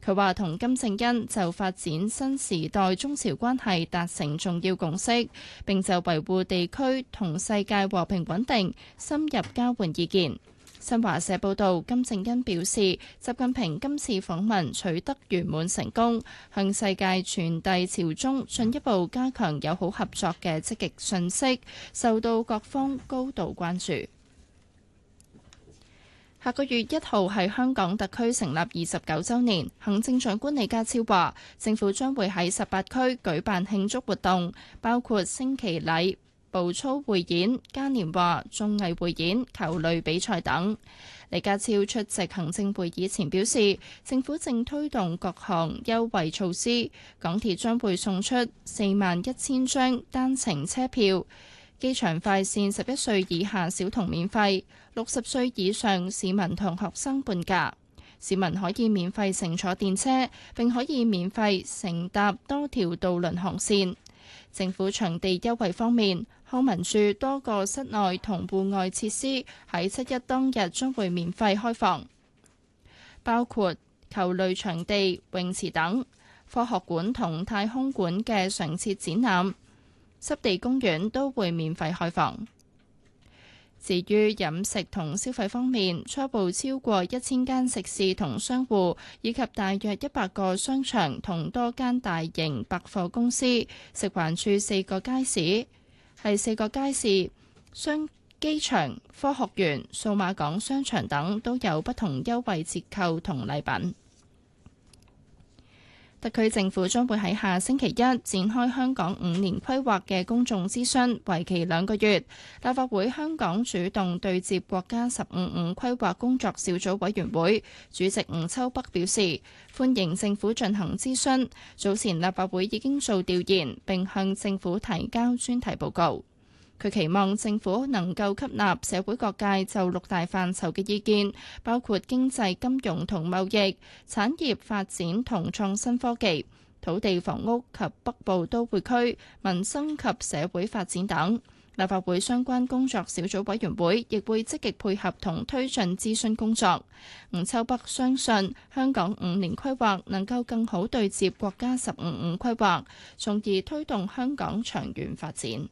佢話同金正恩就發展新時代中朝關係達成重要共識，並就維護地區同世界和平穩定深入交換意見。新華社報導，金正恩表示，習近平今次訪問取得圓滿成功，向世界傳遞朝中進一步加強友好合作嘅積極訊息，受到各方高度關注。下個月1號係香港特區成立29週年，行政長官李家超話，政府將會喺18區舉辦慶祝活動，包括升旗禮、步操匯演、嘉年華、綜藝匯演、球類比賽等。李家超出席行政會議前表示，政府正推動各項優惠措施，港鐵將會送出41000張單程車票。機場快線11歲以下小童免費，60歲以上市民同學生半價。市民可以免費乘坐電車，並可以免費乘搭多條渡輪航線。政府場地優惠方面，康文署多個室內同戶外設施喺7一當日將會免費開放，包括球類場地、泳池等。科學館同太空館嘅常設展覽、濕地公園都會免費開放。至於飲食同消費方面，初步超過1000間食肆同商戶，以及大約100個商場同多間大型百貨公司，食環署4個街市、機場、科學園、數碼港商場等都有不同優惠折扣同禮品。特區政府將會喺下星期一展開香港5年規劃嘅公眾諮詢，為期2個月。立法會香港主動對接國家15規劃工作小組委員會主席吳秋北表示，歡迎政府進行諮詢。早前立法會已經做調研，並向政府提交專題報告。佢期望政府能夠吸納社會各界就6大範疇嘅意見，包括經濟、金融同貿易、產業發展同創新科技、土地房屋及北部都會區、民生及社會發展等。立法會相關工作小組委員會亦會積極配合同推進諮詢工作。吳秋北相信香港5年規劃能夠更好對接國家15規劃，從而推動香港長遠發展。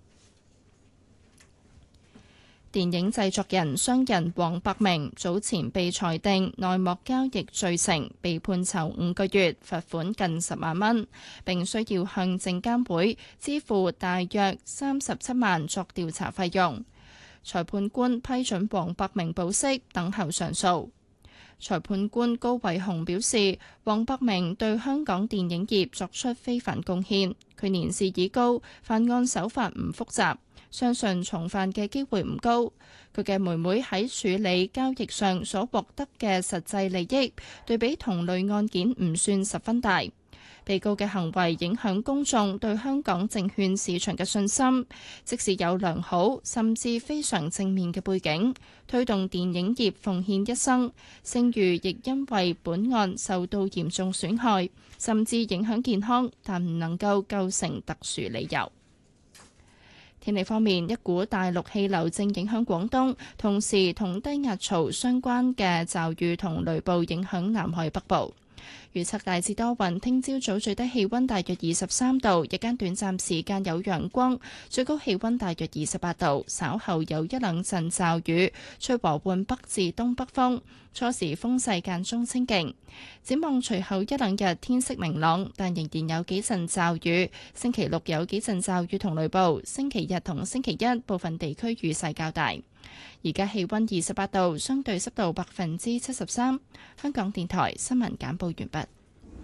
電影製作人商人黃百鳴早前被裁定內幕交易罪成，被判囚5個月，罰款近10萬蚊，並需要向證監會支付大約37萬作調查費用。裁判官批准黃百鳴保釋，等候上訴。裁判官高偉雄表示，黃百鳴對香港電影業作出非凡貢獻，佢年事已高，犯案手法唔複雜，相信重犯嘅機會唔高。佢嘅妹妹喺處理交易上所獲得嘅實際利益，對比同類案件唔算十分大。被告嘅行為影響公眾對香港證券市場嘅信心，即使有良好甚至非常正面嘅背景，推動電影業奉獻一生，聲譽亦因為本案受到嚴重損害，甚至影響健康，但唔能夠構成特殊理由。天氣方面，一股大陸氣流正影響廣東，同時同低壓槽相關嘅驟雨同雷暴影響南海北部。預測大致多雲，聽朝早最低氣溫大約23度，日間短暫時間有陽光，最高氣溫大約28度。稍後有一兩陣驟雨，吹和緩北至東北風，初時風勢間中清勁。展望隨後一兩日天色明朗，但仍然有幾陣驟雨。星期六有幾陣驟雨同雷暴，星期日同星期一部分地區雨勢較大。而家氣溫28度，相對濕度73%。香港電台新聞簡報完畢。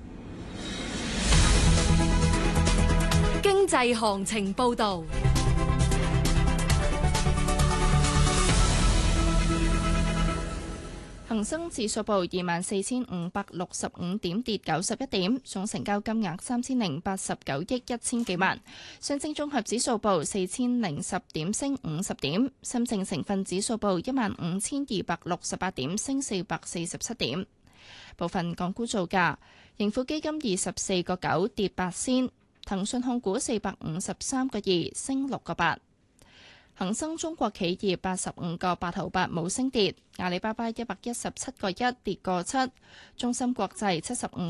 經濟行情報道。 恒生指數報24,565點，跌91點，總成交金額3089億1000幾萬。上證綜合指數報4010點，升50點。深證成分指數報15268點，升447點。部分港股造價：盈富基金24個9，跌8仙；騰訊控股453個2，升6個8。恒生中國企業85個8毫8冇升跌，阿里巴巴117個1跌個7，中芯國際75